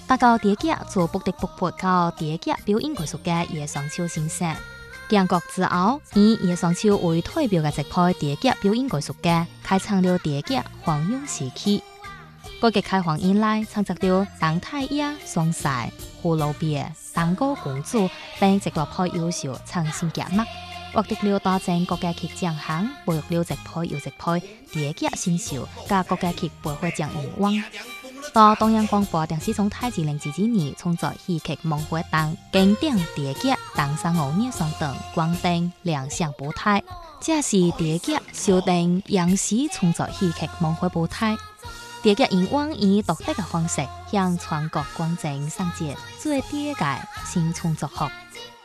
打到第一做不得不破到第一表演艺术嘅叶双秋先生。建国之後，以葉雙秋為代表嘅一派第一表演藝術家，開創了第一黃勇時期。改革開放以來，創作了當太爺、雙婿、葫蘆別、當哥公主等一大派優秀創新節目，獲得了多種國家級獎項，培育了一派又一派第一新秀，加國家級培會獎榮光。到東央廣播電視總台2000年創作戲劇夢活檔，經典第一登上5年上等光燈亮相舞台，這是第一首登央視創作戲劇夢活舞台。第一以往以獨特嘅方式向全國觀眾上節最第一屆新創作學。